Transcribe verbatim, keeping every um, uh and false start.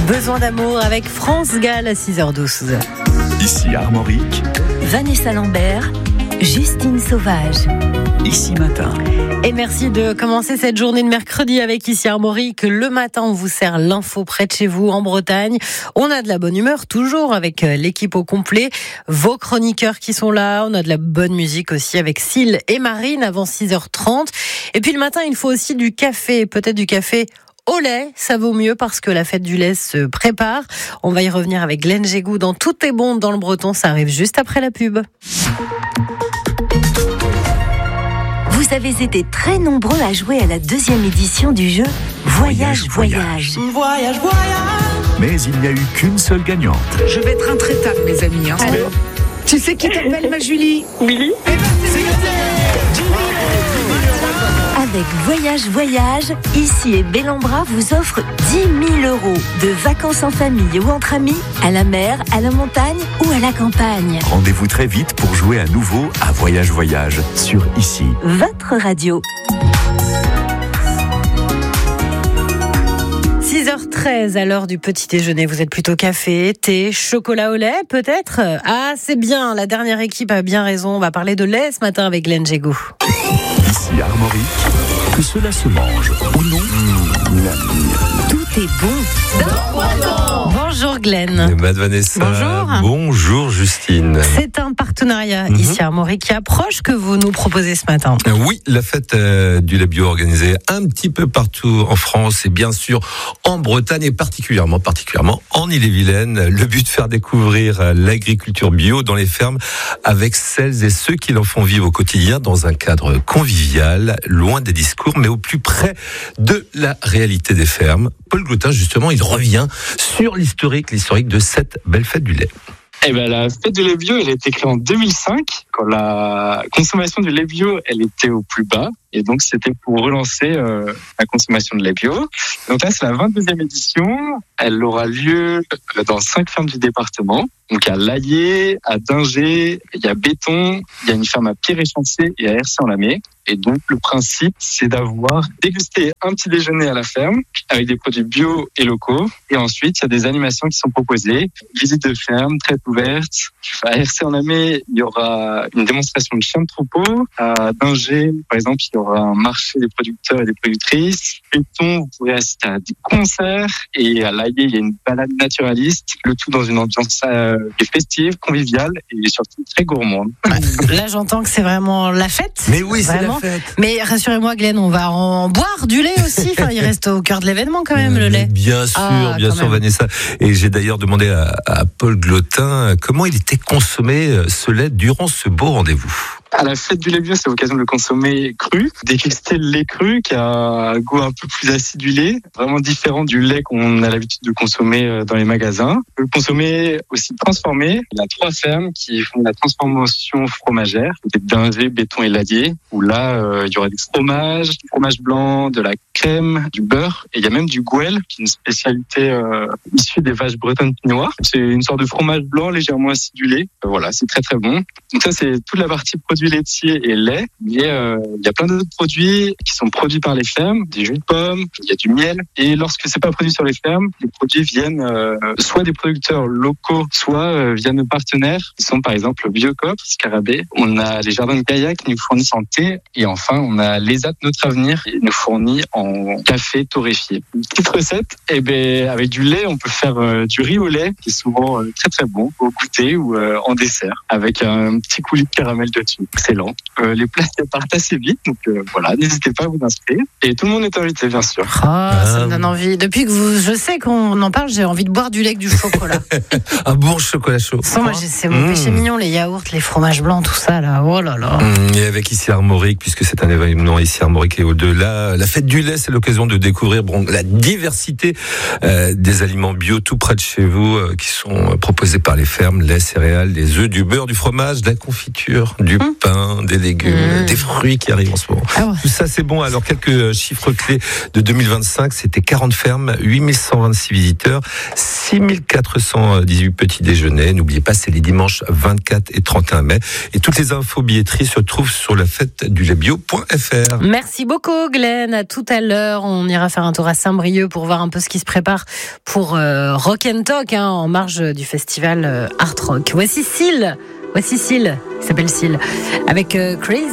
Besoin d'amour avec France Gall à six heures douze. Ici Armorique, Vanessa Lambert, Justine Sauvage. Ici Matin. Et merci de commencer cette journée de mercredi avec Ici Armorique. Le matin, on vous sert l'info près de chez vous en Bretagne. On a de la bonne humeur toujours avec l'équipe au complet. Vos chroniqueurs qui sont là. On a de la bonne musique aussi avec Syl et Marine avant six heures trente. Et puis le matin, il faut aussi du café. Peut-être du café au lait, ça vaut mieux parce que la fête du lait se prépare. On va y revenir avec Glenn Jégou dans Tout est bon dans le breton. Ça arrive juste après la pub. Vous avez été très nombreux à jouer à la deuxième édition du jeu Voyage, Voyage. Voyage, voyage. Mais il n'y a eu qu'une seule gagnante. Je vais être intraitable, mes amis. Hein. Allô ? Tu sais qui t'appelle, ma Julie? Oui. Eh ben, c'est gagné. Avec Voyage, Voyage, ici et Bellambra vous offre dix mille euros de vacances en famille ou entre amis, à la mer, à la montagne ou à la campagne. Rendez-vous très vite pour jouer à nouveau à Voyage Voyage sur Ici. Votre radio. six heures treize à l'heure du petit déjeuner. Vous êtes plutôt café, thé, chocolat au lait, peut-être ? Ah, c'est bien. La dernière équipe a bien raison. On va parler de lait ce matin avec Glenn Jégou. Ici Armorique, que cela se mange ou non, mmh, Tout est bon. Bonjour Glenn. Mad Vanessa. Bonjour. Bonjour Justine. C'est un partenariat Mhm. ici à Armorique qui approche que vous nous proposez ce matin. Oui, la fête euh, du lait bio organisée un petit peu partout en France et bien sûr en Bretagne et particulièrement, particulièrement en Ille-et-Vilaine. Le but de faire découvrir euh, l'agriculture bio dans les fermes avec celles et ceux qui l'en font vivre au quotidien dans un cadre convivial, loin des discours, mais au plus près de la réalité des fermes. Paul Glotin, justement, il revient sur l'historique, l'historique de cette belle fête du lait. Eh ben, la fête du lait bio, elle a été créée en deux mille cinq, quand la consommation du lait bio, elle était au plus bas. Et donc, c'était pour relancer euh, la consommation de lait bio. Donc là, c'est la vingt-deuxième édition. Elle aura lieu dans cinq fermes du département. Donc, à Laillé, à Dingé, il y a Béton, il y a une ferme à Pierre-et-Chancé et à Hercy-en-Lamé. Et donc, le principe, c'est d'avoir dégusté un petit déjeuner à la ferme avec des produits bio et locaux. Et ensuite, il y a des animations qui sont proposées. Visite de ferme, traite ouverte. À Hercy-en-Lamé, il y aura une démonstration de chiens de troupeau. À Dingé, par exemple, il y aura un marché des producteurs et des productrices. Béton, vous pourrez assister à des concerts. Et à Laillé, il y a une balade naturaliste. Le tout dans une ambiance euh, festive, conviviale et surtout très gourmande. Là, j'entends que c'est vraiment la fête. Mais oui, c'est Vraiment. la fête. Mais rassurez-moi, Glenn, on va en boire du lait aussi. Enfin, il reste au cœur de l'événement quand même, le lait. Bien sûr, Ah, bien quand sûr, même. Vanessa. Et j'ai d'ailleurs demandé à, à Paul Glotin comment il était consommé ce lait durant ce beau rendez-vous. À la fête du lait bio, c'est l'occasion de le consommer cru, déguster le lait cru qui a un goût un peu plus acidulé, vraiment différent du lait qu'on a l'habitude de consommer dans les magasins. On peut le consommer aussi transformé. Il y a trois fermes qui font la transformation fromagère, des Dingé, Béton et Laillé, où là, euh, il y aura des fromages, du fromage blanc, de la crème, du beurre, et il y a même du gouel, qui est une spécialité euh, issue des vaches bretonnes pinoires. C'est une sorte de fromage blanc légèrement acidulé. Euh, voilà, c'est très très bon. Donc ça, c'est toute la partie produits laitiers et lait. Mais euh, il y a plein d'autres produits qui sont produits par les fermes, des jus de pommes, il y a du miel. Et lorsque c'est pas produit sur les fermes, les produits viennent euh, soit des producteurs locaux, soit euh, via nos partenaires, qui sont par exemple Biocoop, Scarabée. On a les jardins de Gaillac qui nous fournissent en thé. Et enfin, on a l'E S A T Notre Avenir qui nous fournit en café torréfié. Une petite recette, eh ben, avec du lait, on peut faire euh, du riz au lait, qui est souvent euh, très très bon, au goûter ou euh, en dessert, avec un petit coulis de caramel dessus. Excellent. Euh, les plats se partent assez vite, donc euh, voilà, n'hésitez pas à vous inscrire. Et tout le monde est invité, bien sûr. Oh, ça me donne envie. Depuis que vous, je sais qu'on en parle, j'ai envie de boire du lait avec du chocolat. Un bon chocolat chaud. Sans moi, j'ai- c'est mon Mmh. péché mignon, les yaourts, les fromages blancs, tout ça là. Oh là là. Mmh, Et avec Ici Armorique, puisque c'est un événement Ici Armorique et au-delà, la fête du lait, c'est l'occasion de découvrir bon, la diversité euh, des aliments bio tout près de chez vous, euh, qui sont proposés par les fermes, lait, céréales, des œufs, du beurre, du fromage, de la confiture, du Mmh. pain, des légumes, mmh. des fruits qui arrivent en ce moment. Ah ouais. Tout ça, c'est bon. Alors, quelques chiffres clés de deux mille vingt-cinq, c'était quarante fermes, huit mille cent vingt-six visiteurs, six mille quatre cent dix-huit petits déjeuners. N'oubliez pas, c'est les dimanches vingt-quatre et trente et un mai. Et toutes les infos billetteries se trouvent sur la fête du lait bio point f r. Merci beaucoup, Glenn. À tout à l'heure. On ira faire un tour à Saint-Brieuc pour voir un peu ce qui se prépare pour euh, Rock and Talk, hein, en marge du festival euh, Art Rock. Voici Seal. Voici Seal. Il s'appelle Seal. Avec euh, Crazy.